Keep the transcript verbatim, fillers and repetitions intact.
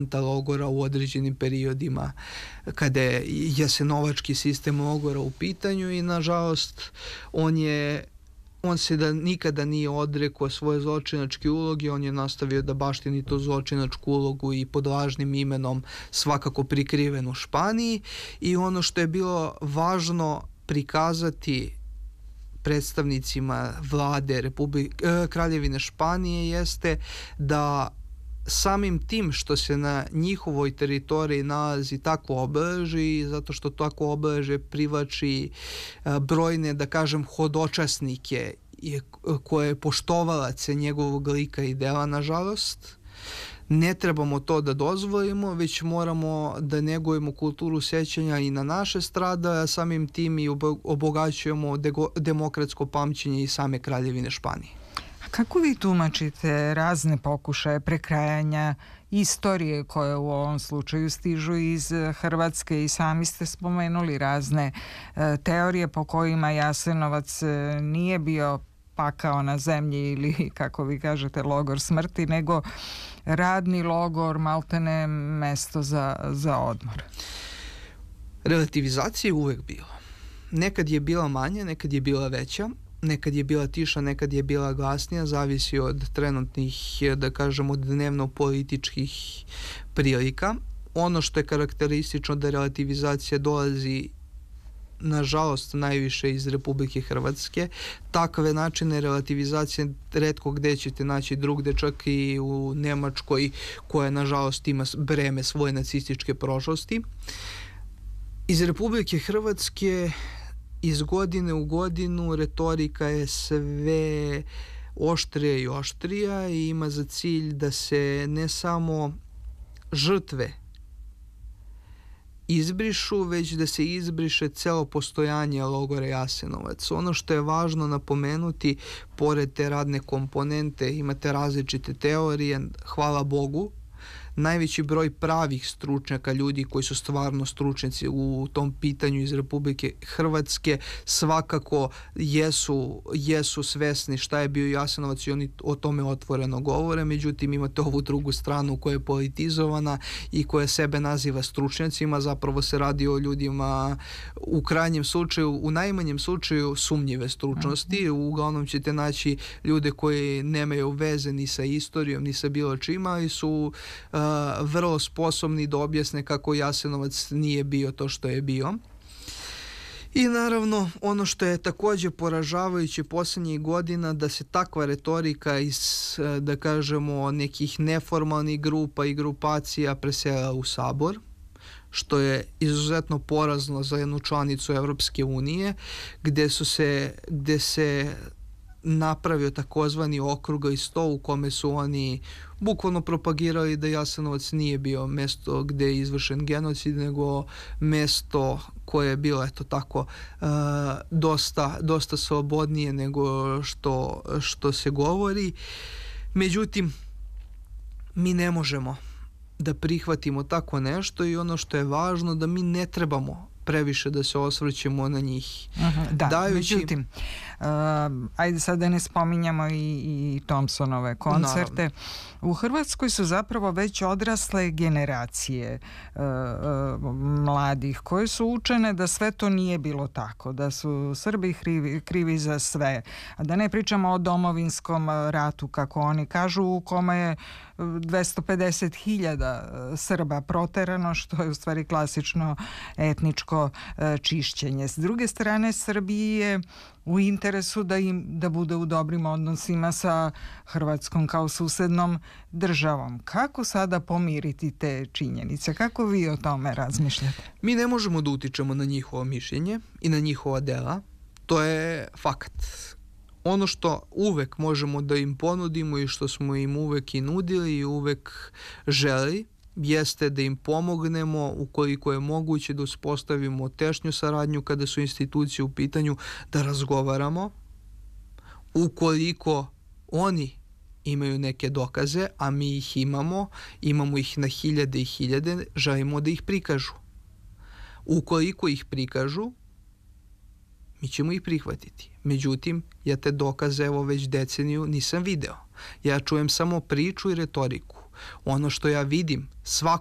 logora u određenim periodima kada je jasenovački sistem logora u pitanju i nažalost on je on se da nikada nije odrekao svoje zločinačke uloge, on je nastavio da baštini tu zločinačku ulogu i pod lažnim imenom svakako prikriven u Španiji i ono što je bilo važno prikazati predstavnicima vlade Republike, Kraljevine Španije jeste da samim tim što se na njihovoj teritoriji nalazi takvo obeležje, zato što takvo obeležje privlači brojne, da kažem, hodočasnike koje je poštovalace njegovog lika i dela, nažalost, ne trebamo to da dozvolimo, već moramo da negujemo kulturu sećanja i na naše strada, a samim tim i obogaćujemo demokratsko pamćenje i same Kraljevine Španije. Kako vi tumačite razne pokušaje prekrajanja istorije koje u ovom slučaju stižu iz Hrvatske i sami ste spomenuli razne e, teorije po kojima Jasenovac e, nije bio pakao na zemlji ili, kako vi kažete, logor smrti, nego radni logor, maltene mesto za, za odmor? Relativizacija je uvek bila. Nekad je bila manja, nekad je bila veća. Nekad je bila tiša, nekad je bila glasnija, zavisi od trenutnih, da kažemo, dnevno-političkih prilika. Ono što je karakteristično da relativizacija dolazi nažalost najviše iz Republike Hrvatske. Takve načine relativizacije retko gde ćete naći drugde, čak i u Nemačkoj koja nažalost ima breme svoje nacističke prošlosti. Iz Republike Hrvatske iz godine u godinu retorika je sve oštrija i oštrija i ima za cilj da se ne samo žrtve izbrišu, već da se izbriše celo postojanje logora Jasenovac. Ono što je važno napomenuti, pored te radne komponente imate različite teorije, hvala Bogu, najveći broj pravih stručnjaka, ljudi koji su stvarno stručnjaci u tom pitanju iz Republike Hrvatske, svakako jesu, jesu svesni šta je bio Jasenovac i oni o tome otvoreno govore, međutim imate ovu drugu stranu koja je politizovana i koja sebe naziva stručnjacima, zapravo se radi o ljudima u krajnjem slučaju, u najmanjem slučaju sumnjive stručnosti, uglavnom ćete naći ljude koji nemaju veze ni sa istorijom, ni sa bilo čima, ali su Uh, vrlo sposobni da objasne kako Jasenovac nije bio to što je bio. I naravno ono što je također poražavajuće posljednjih godina, da se takva retorika iz, da kažemo, nekih neformalnih grupa i grupacija presela u Sabor, što je izuzetno porazno za jednu članicu Evropske unije, gde su se, gde se napravio takozvani okrugli sto u kome su oni bukvalno propagirali da Jasenovac nije bio mesto gde je izvršen genocid, nego mesto koje je bilo, eto tako, uh, dosta, dosta slobodnije nego što, što se govori. Međutim, mi ne možemo da prihvatimo tako nešto i ono što je važno, da mi ne trebamo previše da se osvrćemo na njih. Aha, da, dajući... međutim, uh, ajde sad da ne spominjamo i, i Thompsonove koncerte. Naravno. U Hrvatskoj su zapravo već odrasle generacije uh, uh, mladih koje su učene da sve to nije bilo tako, da su Srbi krivi, krivi za sve. A da ne pričamo o domovinskom ratu, kako oni kažu, u kome je dvesta pedeset hiljada Srba proterano, što je u stvari klasično etničko čišćenje. S druge strane, Srbiji je u interesu da im da bude u dobrim odnosima sa Hrvatskom kao susednom državom. Kako sada pomiriti te činjenice? Kako vi o tome razmišljate? Mi ne možemo da utičemo na njihovo mišljenje i na njihova dela. To je fakt. Ono što uvek možemo da im ponudimo i što smo im uvek i nudili i uvek želi, jeste da im pomognemo ukoliko je moguće da uspostavimo tešnju saradnju kada su institucije u pitanju, da razgovaramo. Ukoliko oni imaju neke dokaze, a mi ih imamo, imamo ih na hiljade i hiljade, želimo da ih prikažu. Ukoliko ih prikažu, mi ćemo ih prihvatiti. Međutim, ja te dokaze evo već deceniju nisam video. Ja čujem samo priču i retoriku. Ono što ja vidim svako